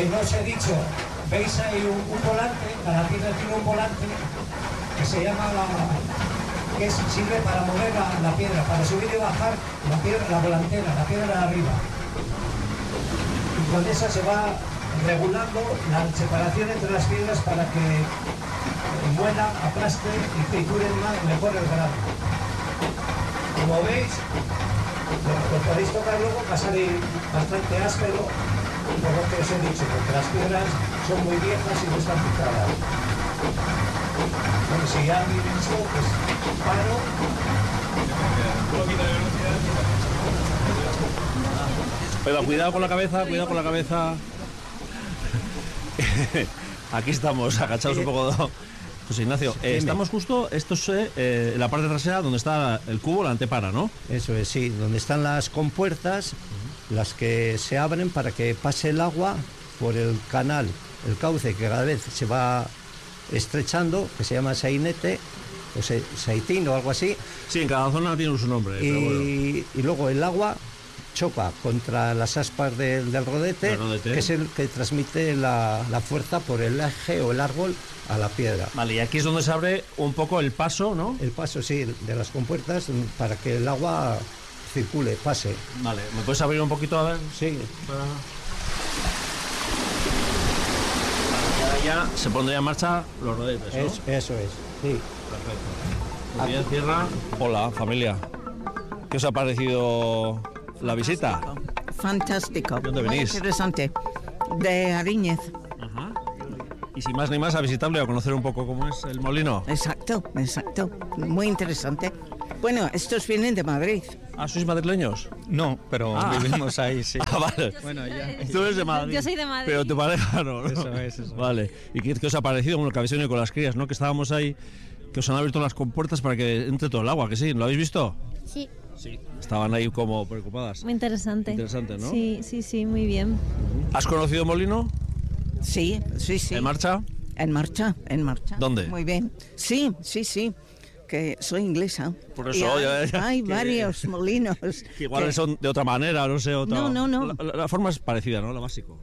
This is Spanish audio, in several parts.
no os he dicho, veis ahí un volante, cada piedra tiene un volante que se llama que sirve para mover la piedra, para subir y bajar la piedra, la volantera, la piedra de arriba. Y con esa se va regulando la separación entre las piedras para que muela, aplaste y triture mejor el grano. Como veis, lo podéis tocar luego, va a salir bastante áspero, por lo que os he dicho, porque las piedras son muy viejas y no están picadas. Bueno, si ya habéis visto, pues paro. Pero cuidado con la cabeza, cuidado con la cabeza. Aquí estamos, agachados un poco. José Ignacio, estamos justo, esto es en la parte trasera donde está el cubo, la antepara, ¿no? Eso es, sí, donde están las compuertas, las que se abren para que pase el agua por el canal, el cauce que cada vez se va estrechando, que se llama sainete, o saitín o algo así. Sí, en cada zona tiene su nombre. Y luego el agua choca contra las aspas del rodete, que es el que transmite la fuerza por el eje o el árbol a la piedra. Vale, y aquí es donde se abre un poco el paso, ¿no? El paso, sí, de las compuertas para que el agua circule, pase. Vale, ¿me puedes abrir un poquito a ver? Sí. Ya se pondría en marcha los rodetes, ¿no? Eso es, sí. Perfecto. Muy bien, cierra. Hola, familia. ¿Qué os ha parecido la visita? Fantástico. ¿De dónde venís? Muy interesante. De Ariñez. Ajá. Y sin más ni más a visitarlo y a conocer un poco cómo es el molino. Exacto, exacto. Muy interesante. Bueno, estos vienen de Madrid. ¿Ah, sois madrileños? No, pero vivimos ahí, sí. Ah, vale. Bueno, ya. Tú eres de Madrid. Yo soy de Madrid. Pero tu pareja no, ¿no? Eso es. Vale. ¿Y qué os ha parecido? Bueno, que habéis venido con las crías, ¿no? Que estábamos ahí, que os han abierto las compuertas para que entre todo el agua, ¿que sí? ¿Lo habéis visto? Sí. Sí. Estaban ahí como preocupadas. Muy interesante. Interesante, ¿no? Sí, muy bien. ¿Has conocido Molino? Sí. ¿En marcha? En marcha. ¿Dónde? Muy bien. Sí. Que soy inglesa. Por eso, hay varios molinos. Que igual son de otra manera, no sé, otra... No. La forma es parecida, ¿no? Lo básico.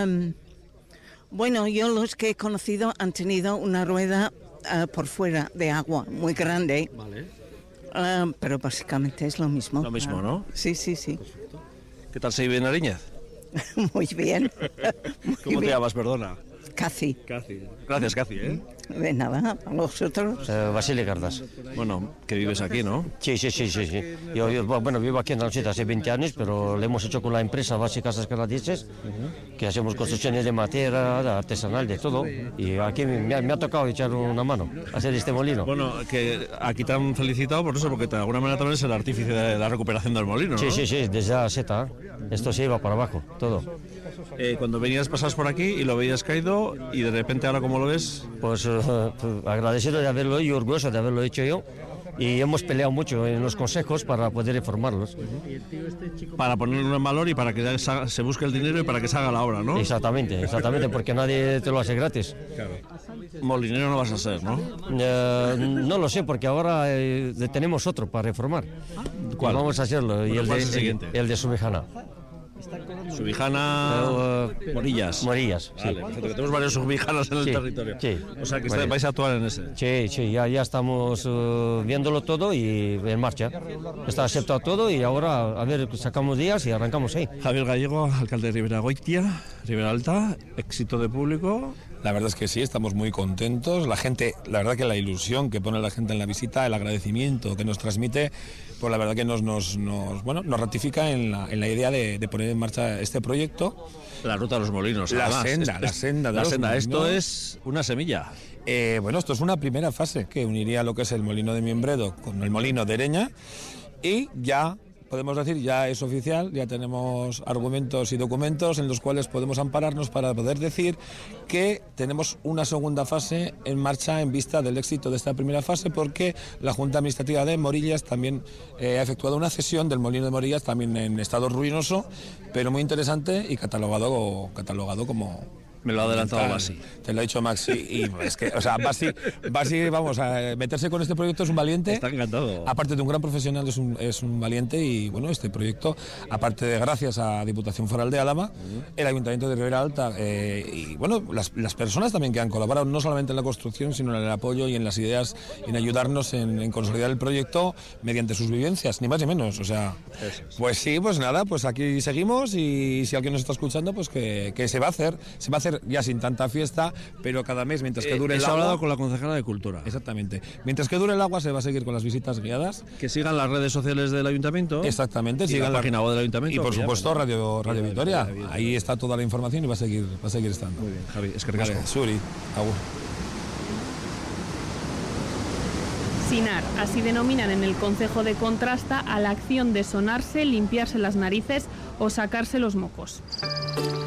Bueno, yo los que he conocido han tenido una rueda por fuera de agua muy grande. Vale. Pero básicamente es lo mismo. Lo mismo, ¿no? Sí. Perfecto. ¿Qué tal se vive en Ariñez? Muy bien. ¿Cómo te llamas, perdona? Cathy. Gracias, Cathy, ¿eh? De nada, a vosotros. Vasily Cardas. Bueno, que vives aquí, ¿no? Sí. Yo vivo aquí en Alceta hace 20 años, pero lo hemos hecho con la empresa Base Casas Canadienses, que hacemos construcciones de madera, de artesanal, de todo. Y aquí me ha tocado echar una mano, hacer este molino. Bueno, que aquí te han felicitado por eso, porque de alguna manera también es el artífice de la recuperación del molino, ¿no? Sí, desde la seta. Esto se iba para abajo, todo. Cuando venías, pasabas por aquí y lo veías caído, y de repente ahora, ¿cómo lo ves? Pues agradecido de haberlo y orgulloso de haberlo hecho yo. Y hemos peleado mucho en los consejos para poder informarlos. Para ponerlo en valor y para que se busque el dinero y para que se haga la obra, ¿no? Exactamente, porque nadie te lo hace gratis. Claro. Molinero no vas a ser, ¿no? No lo sé, porque ahora tenemos otro para reformar. ¿Cuál? Vamos a hacerlo. Bueno, ¿cuál es el siguiente? El de Subijana. Subijana Morillas. Morillas, sí. Vale, perfecto, que tenemos varios subijanas en el territorio. Sí. O sea que vais a actuar en ese. Sí, ya estamos viéndolo todo y en marcha. Está aceptado todo y ahora a ver, sacamos días y arrancamos ahí. Javier Gallego, alcalde de Riberagoitia, Ribera Alta, éxito de público. La verdad es que sí, estamos muy contentos. La gente, la verdad que la ilusión que pone la gente en la visita, el agradecimiento que nos transmite, pues la verdad que nos ratifica en la idea de poner en marcha este proyecto. La ruta de los molinos. La senda de los molinos. Esto es una semilla. Esto es una primera fase que uniría lo que es el molino de Miembredo con el molino de Ereña y ya podemos decir, ya es oficial, ya tenemos argumentos y documentos en los cuales podemos ampararnos para poder decir que tenemos una segunda fase en marcha en vista del éxito de esta primera fase, porque la Junta Administrativa de Morillas también ha efectuado una cesión del molino de Morillas, también en estado ruinoso, pero muy interesante y catalogado como Me lo ha adelantado Basi. Te lo ha dicho Maxi. Y es que, o sea, Basi, vamos, a meterse con este proyecto es un valiente. Está encantado. Aparte de un gran profesional, es un valiente. Y bueno, este proyecto, aparte de gracias a Diputación Foral de Álava, el Ayuntamiento de Ribera Alta, y bueno, las personas también que han colaborado, no solamente en la construcción, sino en el apoyo y en las ideas, en ayudarnos en consolidar el proyecto mediante sus vivencias, ni más ni menos. O sea, pues sí, pues nada, pues aquí seguimos, y si alguien nos está escuchando, pues que se va a hacer ya sin tanta fiesta, pero cada mes, mientras que dure el agua. He hablado con la concejala de Cultura. Exactamente. Mientras que dure el agua, se va a seguir con las visitas guiadas. Que sigan las redes sociales del Ayuntamiento. Exactamente. Sigan la página web del Ayuntamiento. Y por supuesto, Radio Vitoria. Ahí está toda la información y va a seguir estando. Muy bien, Javi. Es que regalo. Suri. Agur. Sinar, así denominan en el concejo de Contrasta a la acción de sonarse, limpiarse las narices o sacarse los mocos.